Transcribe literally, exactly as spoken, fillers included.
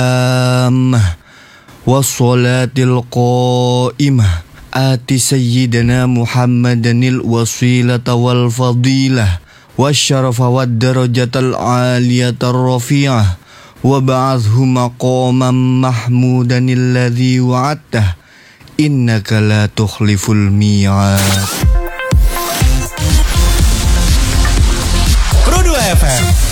wassalatil qa'imah ati sayyidina Muhammadanil wasilata wal fadilah wasyarafa wad darajatal aliyatar rafi'ah wa ba'athu maqaman mahmudanil ladzi wa'adtah innaka la tukhliful mi'ad. Pro dua F M